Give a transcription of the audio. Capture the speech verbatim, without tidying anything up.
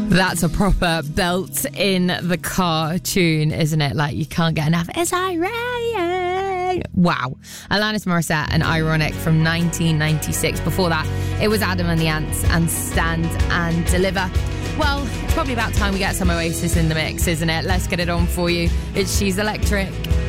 That's a proper belt in the car tune, isn't it? Like, you can't get enough. Is I right? Wow. Alanis Morissette and Ironic from nineteen ninety-six. Before that, it was Adam and the Ants and Stand and Deliver. Well, it's probably about time we get some Oasis in the mix, isn't it? Let's get it on for you. It's She's Electric.